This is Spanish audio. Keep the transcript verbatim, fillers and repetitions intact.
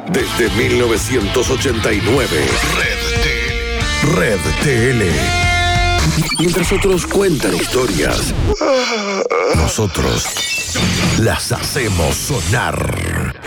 Desde mil novecientos ochenta y nueve. Red T L. Red T L. Mientras otros cuentan historias, nosotros las hacemos sonar.